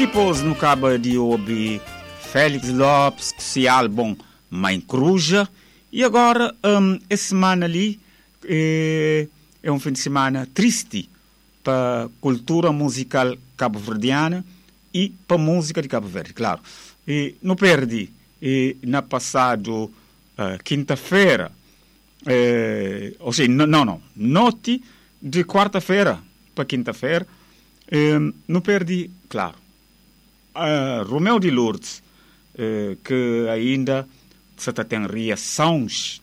Depois, no cabo de ouvir Félix Lopes, esse álbum Mãe Coruja. E agora, essa semana ali, é um fim de semana triste para a cultura musical cabo-verdiana e para a música de Cabo Verde, claro. E não perdi, na passado quinta-feira, ou seja, noite de quarta-feira para quinta-feira, não perdi, claro, Romeu de Lourdes, que ainda se tem reações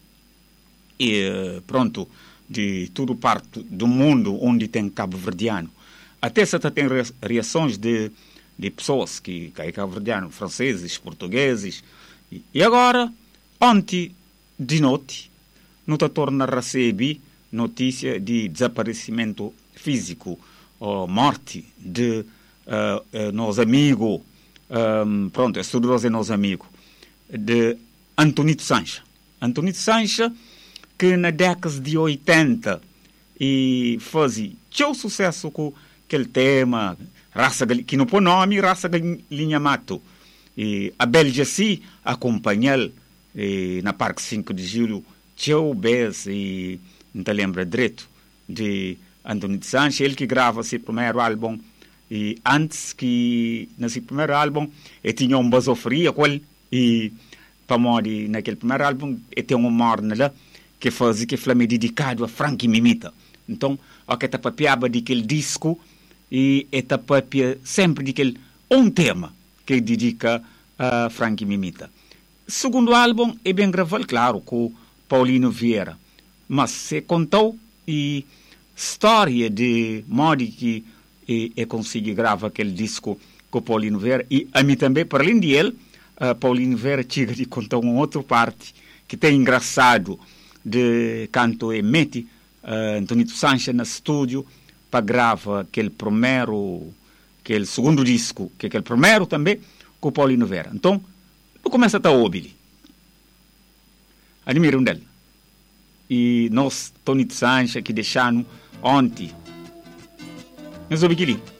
pronto, de toda parte do mundo onde tem cabo-verdiano. Até se tem reações de pessoas que é cabo-verdiano, franceses, portugueses. E agora, ontem de noite, não te torna a receber notícia de desaparecimento físico ou morte de nosso amigo, pronto, estudioso é nosso amigo, de Antonito Sancha. Antonito Sancha, que na década de 80 e fazia tão sucesso com aquele tema, raça que não põe nome, raça galinha mato. E a Bélgica se acompanhou na Parque 5 de Julho, tão bes e não te lembra direito de Antonito Sancha, ele que grava seu primeiro álbum. E antes que nesse primeiro álbum ele tinha um basofria com ele, e para morrer naquele primeiro álbum ele tem um morno lá que fazia que foi dedicado a Frankie Mimita. Então, a que tapapiaba daquele disco e tapapia sempre daquele um tema que dedica a Frankie Mimita. O segundo álbum é bem gravado, claro, com Paulino Vieira, mas se contou e história de modo que consegui gravar aquele disco com Paulino Vieira, e a mim também, para além de ele, Paulino Vieira chega de contar uma outra parte que tem engraçado de canto e mete Antonito Sancha no estúdio para gravar aquele segundo disco, que é aquele primeiro também, com Paulino Vieira. Então, não começa a estar óbvio. Admiram dele. E nós, Antonito Sancha, que deixaram ontem, nós ouvimos